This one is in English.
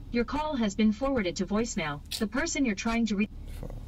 Your call has been forwarded to voicemail. The person you're trying to reach.